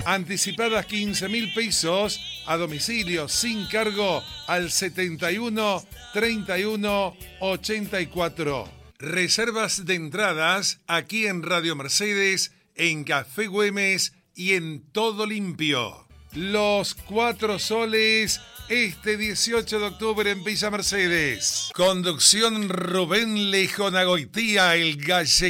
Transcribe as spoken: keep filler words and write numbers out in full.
Anticipadas quince mil pesos a domicilio sin cargo al setenta y uno treinta y uno ochenta y cuatro. Reservas de entradas aquí en Radio Mercedes, en Café Güemes y en Todo Limpio. Los Cuatro Soles, este dieciocho de octubre en Villa Mercedes. Conducción Rubén Lejonagoitía, el Gallego.